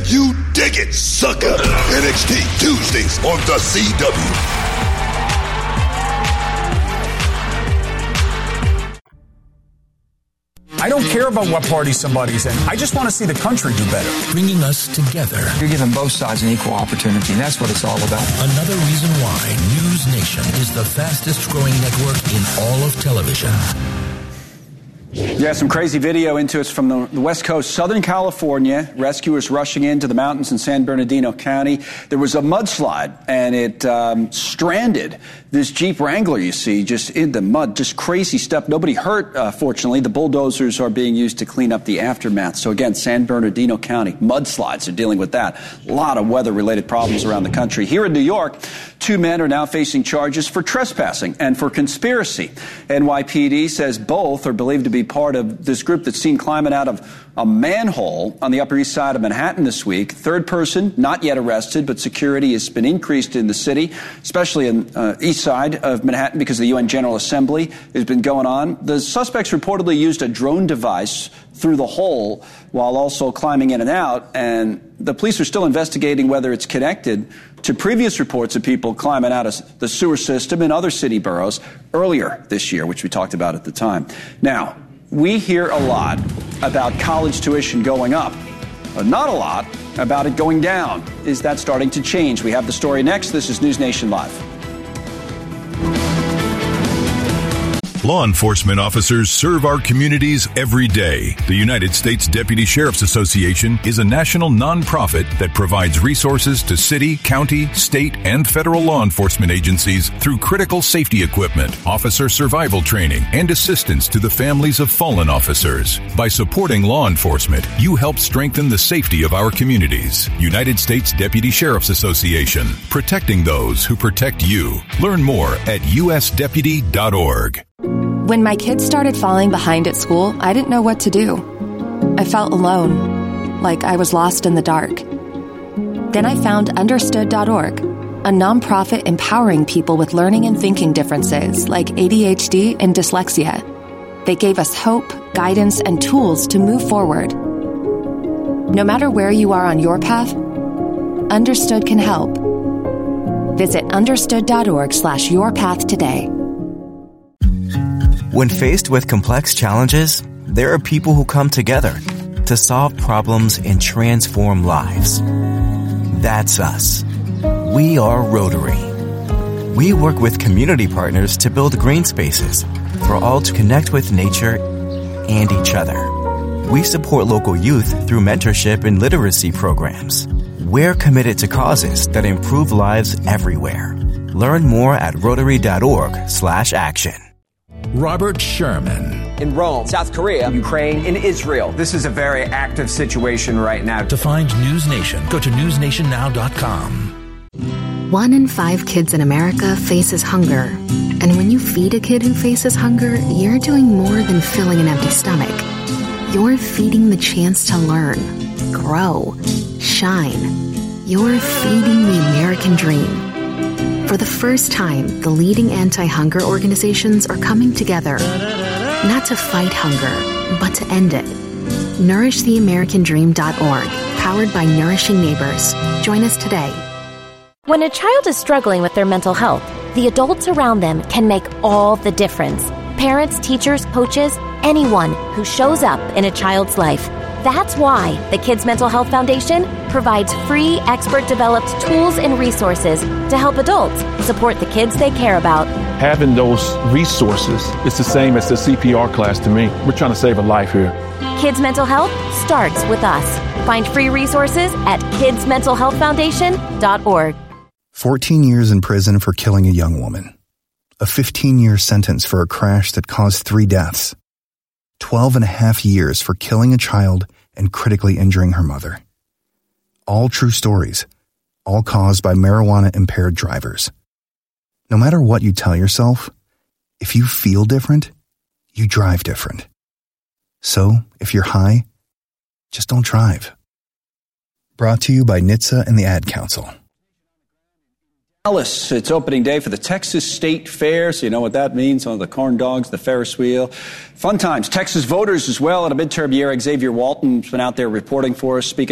you dig it, sucker? NXT Tuesdays on the CW. I don't care about what party somebody's in. I just want to see the country do better. Bringing us together. You're giving both sides an equal opportunity, and that's what it's all about. Another reason why News Nation is the fastest growing network in all of television. Yeah, some crazy video into us from the West Coast, Southern California. Rescuers rushing into the mountains in San Bernardino County. There was a mudslide, and it stranded this Jeep Wrangler, you see, just in the mud. Just crazy stuff. Nobody hurt, fortunately. The bulldozers are being used to clean up the aftermath. So again, San Bernardino County, mudslides are dealing with that. A lot of weather-related problems around the country. Here in New York, 2 men are now facing charges for trespassing and for conspiracy. NYPD says both are believed to be part of this group that's seen climbing out of a manhole on the Upper East Side of Manhattan this week. Third person, not yet arrested, but security has been increased in the city, especially in east side of Manhattan because the UN General Assembly has been going on. The suspects reportedly used a drone device through the hole while also climbing in and out, and the police are still investigating whether it's connected to previous reports of people climbing out of the sewer system in other city boroughs earlier this year, which we talked about at the time. Now, we hear a lot about college tuition going up, but not a lot about it going down. Is that starting to change? We have the story next. This is News Nation Live. Law enforcement officers serve our communities every day. The United States Deputy Sheriff's Association is a national nonprofit that provides resources to city, county, state, and federal law enforcement agencies through critical safety equipment, officer survival training, and assistance to the families of fallen officers. By supporting law enforcement, you help strengthen the safety of our communities. United States Deputy Sheriff's Association, protecting those who protect you. Learn more at usdeputy.org. When my kids started falling behind at school, I didn't know what to do. I felt alone, like I was lost in the dark. Then I found Understood.org, a nonprofit empowering people with learning and thinking differences like ADHD and dyslexia. They gave us hope, guidance, and tools to move forward. No matter where you are on your path, Understood can help. Visit understood.org/yourpath today. When faced with complex challenges, there are people who come together to solve problems and transform lives. That's us. We are Rotary. We work with community partners to build green spaces for all to connect with nature and each other. We support local youth through mentorship and literacy programs. We're committed to causes that improve lives everywhere. Learn more at Rotary.org/action. Robert Sherman. In Rome, South Korea, Ukraine, and Israel. This is a very active situation right now. To find News Nation, go to newsnationnow.com. 1 in 5 kids in America faces hunger. And when you feed a kid who faces hunger, you're doing more than filling an empty stomach. You're feeding the chance to learn, grow, shine. You're feeding the American dream. For the first time, the leading anti-hunger organizations are coming together, not to fight hunger, but to end it. NourishTheAmericanDream.org, powered by Nourishing Neighbors. Join us today. When a child is struggling with their mental health, the adults around them can make all the difference. Parents, teachers, coaches, anyone who shows up in a child's life. That's why the Kids Mental Health Foundation provides free, expert-developed tools and resources to help adults support the kids they care about. Having those resources is the same as the CPR class to me. We're trying to save a life here. Kids Mental Health starts with us. Find free resources at kidsmentalhealthfoundation.org. 14 years in prison for killing a young woman. A 15-year sentence for a crash that caused 3 deaths. 12 and a half years for killing a child and critically injuring her mother. All true stories, all caused by marijuana-impaired drivers. No matter what you tell yourself, if you feel different, you drive different. So, if you're high, just don't drive. Brought to you by NHTSA and the Ad Council. Dallas, it's opening day for the Texas State Fair, so you know what that means, on the corn dogs, the Ferris wheel. Fun times. Texas voters as well at a midterm year. Xavier Walton's been out there reporting for us, speaking